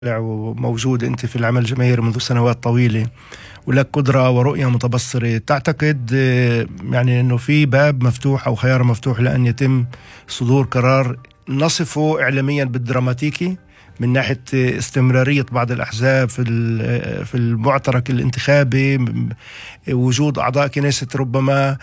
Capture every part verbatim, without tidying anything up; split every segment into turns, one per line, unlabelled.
وموجود أنت في العمل الجماهيري منذ سنوات طويلة، ولك قدرة ورؤية متبصرة. تعتقد يعني أنه في باب مفتوح أو خيار مفتوح لأن يتم صدور قرار نصفه إعلاميا بالدراماتيكي من ناحية استمرارية بعض الأحزاب في في المعترك الانتخابي، وجود أعضاء كنيسة ربما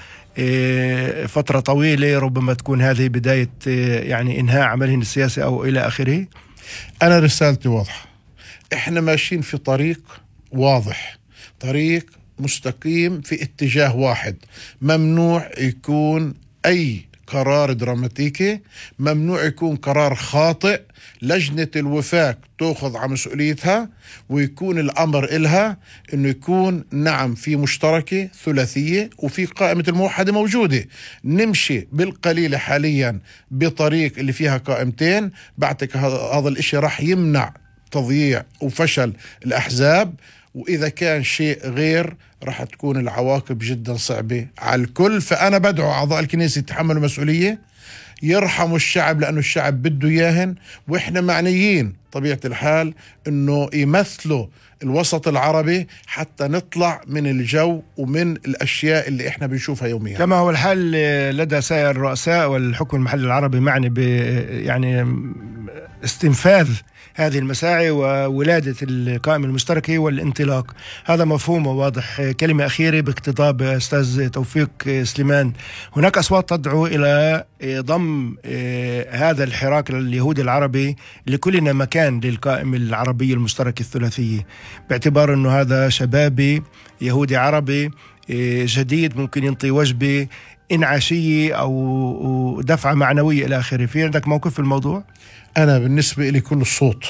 فترة طويلة، ربما تكون هذه بداية يعني إنهاء عملهم السياسي أو إلى آخره؟
أنا رسالتي واضحة، إحنا ماشيين في طريق واضح، طريق مستقيم في اتجاه واحد. ممنوع يكون أي قرار دراماتيكي، ممنوع يكون قرار خاطئ. لجنة الوفاق تأخذ على مسؤوليتها، ويكون الأمر إلها إنه يكون نعم في مشتركة ثلاثية وفي قائمة الموحدة موجودة. نمشي بالقليلة حاليا بطريق اللي فيها قائمتين، بعتك هذا الاشي راح يمنع تضييع وفشل الأحزاب، وإذا كان شيء غير راح تكون العواقب جدا صعبة على الكل. فأنا بدعو أعضاء الكنيسة يتحملوا مسؤولية، يرحموا الشعب لأنه الشعب بده إياهن، وإحنا معنيين طبيعة الحال إنه يمثلوا الوسط العربي حتى نطلع من الجو ومن الأشياء اللي إحنا بنشوفها يوميا.
كما هو الحال لدى سائر الرؤساء والحكم المحلي العربي معني ب يعني استنفاذ هذه المساعي وولادة القائمة المشتركة والانطلاق. هذا مفهوم وواضح. كلمة أخيرة باقتضاب أستاذ توفيق سليمان، هناك أصوات تدعو إلى ضم هذا الحراك اليهودي العربي لكلنا مكان للقائمة العربية المشتركة الثلاثية، باعتبار أنه هذا شبابي يهودي عربي جديد ممكن ينطي وجبة إنعاشية أو دفعة معنوية إلى آخره. في عندك موقف في الموضوع؟
أنا بالنسبة لي كل صوت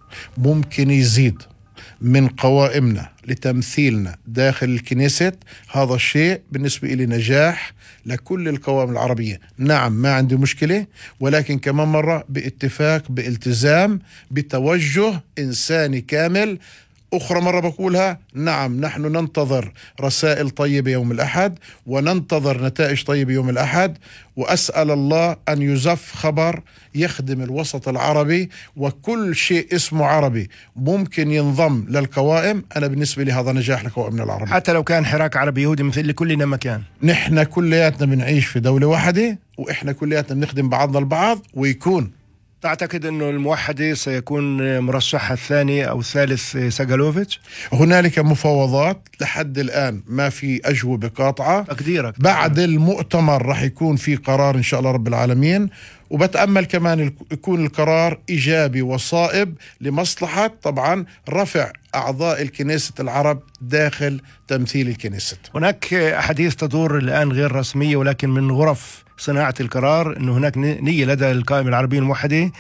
ممكن يزيد من قوائمنا لتمثيلنا داخل الكنيسة، هذا الشيء بالنسبة لي نجاح لكل القوائم العربية. نعم ما عندي مشكلة، ولكن كمان مرة باتفاق بالتزام بتوجه إنساني كامل. أخرى مرة بقولها، نعم نحن ننتظر رسائل طيبة يوم الأحد، وننتظر نتائج طيبة يوم الأحد، وأسأل الله أن يزف خبر يخدم الوسط العربي، وكل شيء اسمه عربي ممكن ينضم للقوائم. أنا بالنسبة لي هذا نجاح لقوائمنا العربية،
حتى لو كان حراك عربي يهودي مثل لكلنا مكان.
نحن كلياتنا بنعيش في دولة واحدة، وإحنا كلياتنا بنخدم بعضنا البعض. ويكون
تعتقد أنه الموحدة سيكون مرشحها الثاني أو الثالث ساغالوفيتش؟
هنالك مفاوضات، لحد الآن ما في أجوبة قاطعة.
تقديرك
بعد المؤتمر راح يكون في قرار إن شاء الله رب العالمين، وبتأمل كمان يكون القرار إيجابي وصائب لمصلحة طبعا رفع أعضاء الكنيسة العرب داخل تمثيل الكنيسة.
هناك أحاديث تدور الآن غير رسمية ولكن من غرف صناعة القرار أنه هناك نية لدى القائمة العربية الموحدة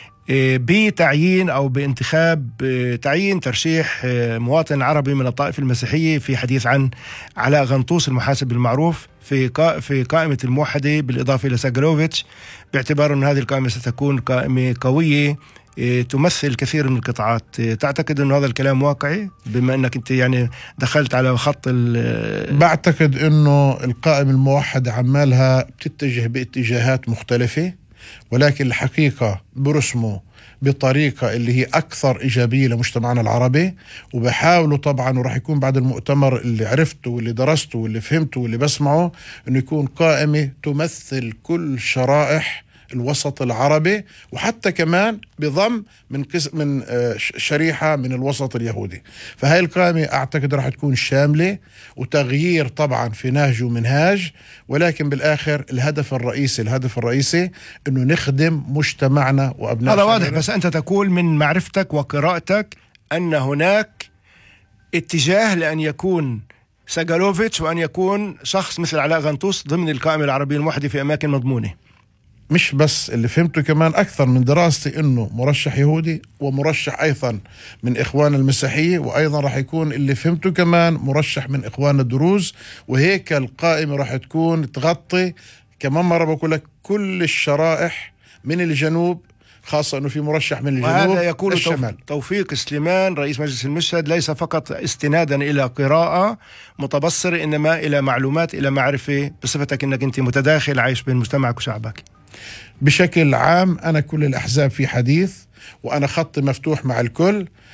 بتعيين أو بانتخاب تعيين ترشيح مواطن عربي من الطائفة المسيحية، في حديث عن علاء غنطوس المحاسب المعروف في في قائمة الموحدة بالإضافة إلى ساغالوفيتش، باعتبار أن هذه القائمة ستكون قائمة قوية تمثل كثير من القطاعات. تعتقد أن هذا الكلام واقعي بما أنك أنت يعني دخلت على خط؟
بعتقد أنه القائمة الموحدة عمالها بتتجه باتجاهات مختلفة، ولكن الحقيقة برسموا بطريقة اللي هي أكثر إيجابية لمجتمعنا العربي. وبحاولوا طبعا، وراح يكون بعد المؤتمر اللي عرفته واللي درسته واللي فهمته واللي بسمعه، أنه يكون قائمة تمثل كل شرائح الوسط العربي، وحتى كمان بضم من قسم من شريحة من الوسط اليهودي. فهاي القائمة أعتقد راح تكون شاملة وتغيير طبعا في نهج ومنهاج، ولكن بالآخر الهدف الرئيسي الهدف الرئيسي إنه نخدم مجتمعنا وأبناء.
هذا واضح، بس أنت تقول من معرفتك وقراءتك أن هناك اتجاه لأن يكون ساغالوفيتش وأن يكون شخص مثل علاء غنطوس ضمن القائمة العربية الموحدة في أماكن مضمونة.
مش بس اللي فهمته، كمان أكثر من دراستي إنه مرشح يهودي ومرشح أيضا من إخوان المسيحية، وأيضا راح يكون اللي فهمته كمان مرشح من إخوان الدروز. وهيك القائمة راح تكون تغطي كمان مرة بقول لك كل الشرائح من الجنوب، خاصة أنه في مرشح من الجنوب.
وهذا يقول الشمال. توفيق سليمان رئيس مجلس المشهد ليس فقط استنادا إلى قراءة متبصرة، إنما إلى معلومات، إلى معرفة، بصفتك أنك أنت متداخل عايش بين مجتمعك وشعبك.
بشكل عام أنا كل الأحزاب في حديث، وأنا خطي مفتوح مع الكل.